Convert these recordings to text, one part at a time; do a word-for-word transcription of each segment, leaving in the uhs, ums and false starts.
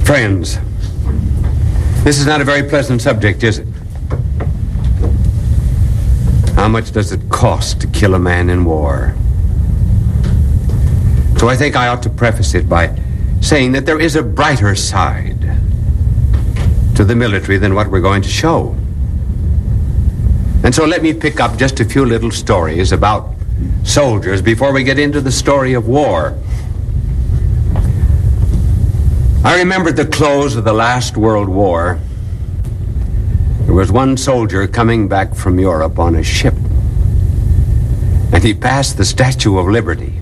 Friends, this is not a very pleasant subject, is it? How much does it cost to kill a man in war? So I think I ought to preface it by saying that there is a brighter side to the military than what we're going to show. And so let me pick up just a few little stories about soldiers before we get into the story of war. I remember at the close of the last World War, there was one soldier coming back from Europe on a ship, and he passed the Statue of Liberty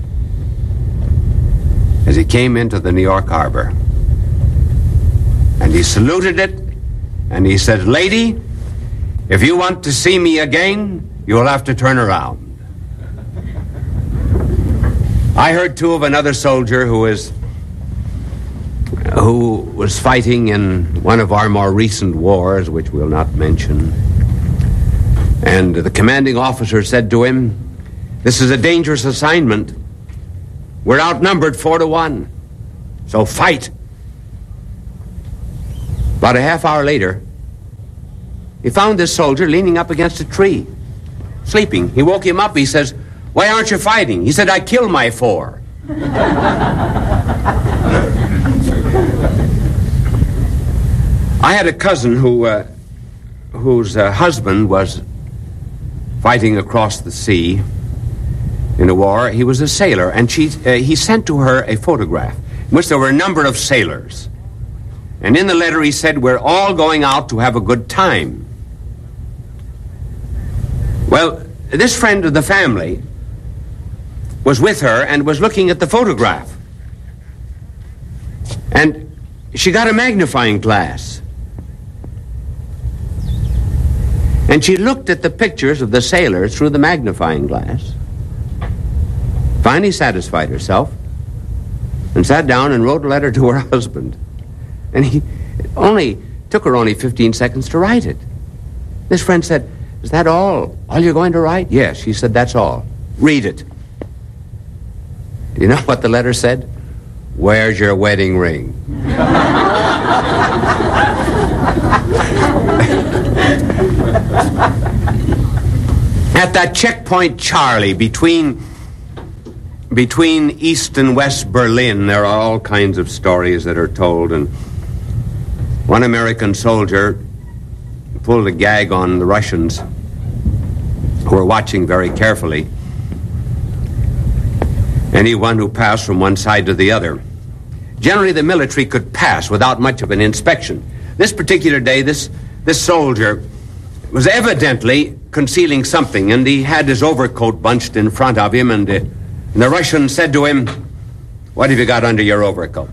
as he came into the New York harbor. And he saluted it, and he said, "Lady, if you want to see me again, you'll have to turn around." I heard too of another soldier who was who was fighting in one of our more recent wars, which we'll not mention. And the commanding officer said to him, "This is a dangerous assignment. We're outnumbered four to one. So fight." About a half hour later, he found this soldier leaning up against a tree, sleeping. He woke him up. He says, "Why aren't you fighting?" He said, "I killed my four." I had a cousin who, uh, whose uh, husband was fighting across the sea in a war. He was a sailor, and she, uh, he sent to her a photograph in which there were a number of sailors. And in the letter he said, "We're all going out to have a good time." Well, this friend of the family was with her and was looking at the photograph. And she got a magnifying glass. And she looked at the pictures of the sailors through the magnifying glass, finally satisfied herself, and sat down and wrote a letter to her husband. And he it only took her only fifteen seconds to write it. This friend said, "Is that all? All you're going to write?" "Yes," she said, "that's all." "Read it." Do you know what the letter said? "Where's your wedding ring?" At that checkpoint Charlie between between East and West Berlin, there are all kinds of stories that are told, and one American soldier pulled a gag on the Russians, who were watching very carefully. Anyone who passed from one side to the other. Generally, the military could pass without much of an inspection. This particular day, this, this soldier was evidently concealing something, and he had his overcoat bunched in front of him, and, uh, and the Russian said to him, "What have you got under your overcoat?"